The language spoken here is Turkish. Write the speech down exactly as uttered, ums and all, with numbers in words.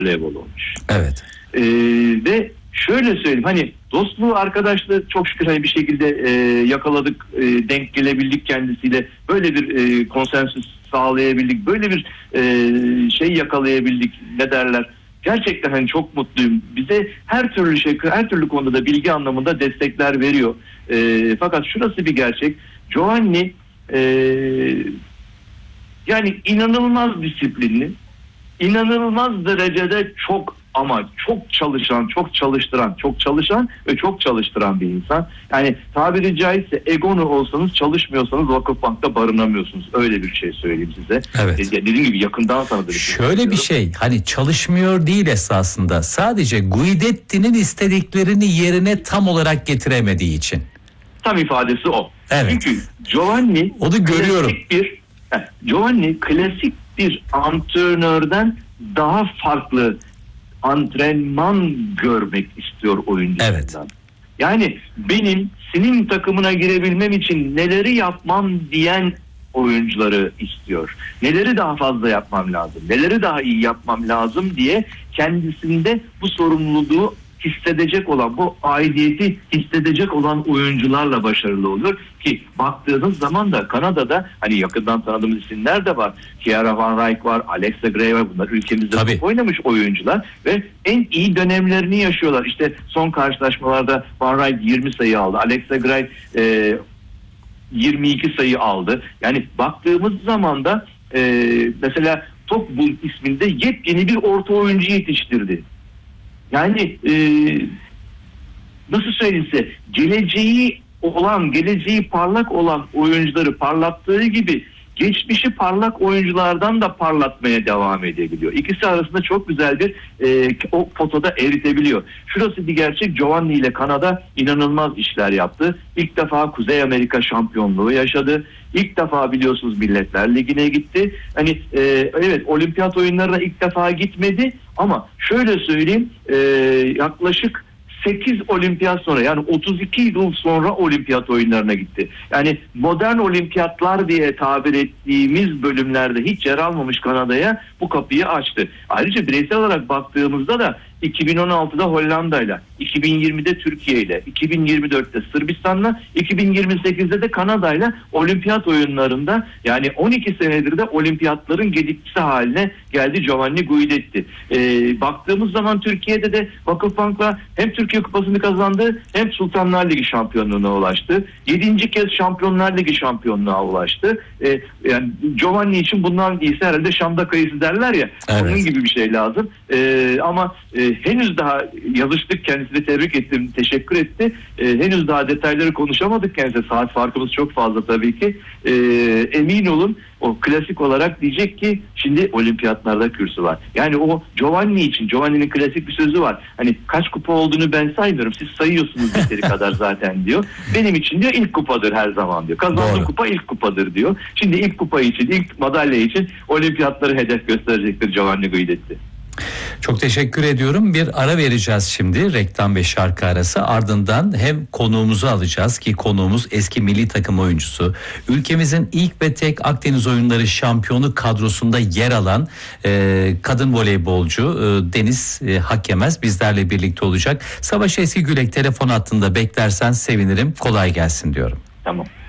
voleybol olmuş. Evet. Ee, ve şöyle söyleyeyim, hani dostluğu, arkadaşlığı çok şükür hani bir şekilde e, yakaladık, e, denk gelebildik kendisiyle. Böyle bir e, konsensüs sağlayabildik, böyle bir e, şey yakalayabildik, ne derler. Gerçekten hani çok mutluyum. Bize her türlü şey, her türlü konuda da bilgi anlamında destekler veriyor. E, fakat şurası bir gerçek. Giovanni e, yani inanılmaz disiplinli, inanılmaz derecede çok ama çok çalışan, çok çalıştıran, çok çalışan ve çok çalıştıran bir insan. Yani tabiri caizse egonu olsanız, çalışmıyorsanız Vakıfbank'ta barınamıyorsunuz. Öyle bir şey söyleyeyim size. Evet. E, dediğim gibi yakından tanıdığım. Şöyle bir şey, hani çalışmıyor değil esasında. Sadece Guidetti'nin istediklerini yerine tam olarak getiremediği için. Tam ifadesi o. Evet. Çünkü Giovanni onu görüyorum. Klasik bir, heh, Giovanni klasik bir antrenörden daha farklı antrenman görmek istiyor oyunculardan. Evet. Yani benim senin takımına girebilmem için neleri yapmam diyen oyuncuları istiyor. Neleri daha fazla yapmam lazım, neleri daha iyi yapmam lazım diye kendisinde bu sorumluluğu hissedecek olan, bu aidiyeti hissedecek olan oyuncularla başarılı oluyor ki baktığınız zaman da Kanada'da hani yakından tanıdığımız isimler de var. Kiara Van Rijk var, Alexa Gray var. Bunlar ülkemizde Tabii. top oynamış oyuncular ve en iyi dönemlerini yaşıyorlar. İşte son karşılaşmalarda Van Rijk yirmi sayı aldı. Alexa Gray e, yirmi iki sayı aldı. Yani baktığımız zaman da e, mesela Topbul isminde yepyeni bir orta oyuncu yetiştirdi. Yani e, nasıl söyleyeyim size, geleceği olan, geleceği parlak olan oyuncuları parlattığı gibi geçmişi parlak oyunculardan da parlatmaya devam edebiliyor. İkisi arasında çok güzel bir e, o potada eritebiliyor. Şurası bir gerçek, Giovanni ile Kanada inanılmaz işler yaptı. İlk defa Kuzey Amerika şampiyonluğu yaşadı. İlk defa biliyorsunuz Milletler Ligi'ne gitti. Hani e, evet olimpiyat oyunlarına ilk defa gitmedi ama şöyle söyleyeyim, e, yaklaşık sekiz olimpiyat sonra, yani otuz iki yıl sonra olimpiyat oyunlarına gitti. Yani modern olimpiyatlar diye tabir ettiğimiz bölümlerde hiç yer almamış Kanada'ya bu kapıyı açtı. Ayrıca bireysel olarak baktığımızda da iki bin on altıda Hollanda'yla, iki bin yirmide Türkiye'yle, iki bin yirmi dörtte Sırbistan'la, iki bin yirmi sekizde de Kanada'yla olimpiyat oyunlarında, yani on iki senedir de olimpiyatların gedikçisi haline geldi Giovanni Guidetti. Ee, baktığımız zaman Türkiye'de de Vakıfbank'la hem Türkiye Kupası'nı kazandı hem Sultanlar Ligi şampiyonluğuna ulaştı. Yedinci kez Şampiyonlar Ligi şampiyonluğa ulaştı. Ee, yani Giovanni için bundan iyisi herhalde Şam'da kayısı derler ya. Evet. Onun gibi bir şey lazım. Ee, ama e, henüz daha yazıştık, kendisini tebrik ettim, teşekkür etti. Ee, henüz daha detayları konuşamadık kendisiyle. Saat farkımız çok fazla tabii ki. Ee, emin olun o klasik olarak diyecek ki şimdi olimpiyatlarda kürsü var. Yani o Giovanni için, Giovanni'nin klasik bir sözü var. Hani kaç kupa olduğunu ben saymıyorum, siz sayıyorsunuz yeteri kadar zaten diyor. Benim için diyor ilk kupadır her zaman diyor. Kazandığım kupa ilk kupadır diyor. Şimdi ilk kupa için, ilk madalya için olimpiyatları hedef gösterecektir Giovanni Guidetti. Çok teşekkür ediyorum. Bir ara vereceğiz şimdi, reklam ve şarkı arası. Ardından hem konuğumuzu alacağız ki konuğumuz eski milli takım oyuncusu, ülkemizin ilk ve tek Akdeniz oyunları şampiyonu kadrosunda yer alan e, kadın voleybolcu e, Deniz e, Hakkemez bizlerle birlikte olacak. Savaş Eskigülek telefon hattında beklersen sevinirim. Kolay gelsin diyorum. Tamam.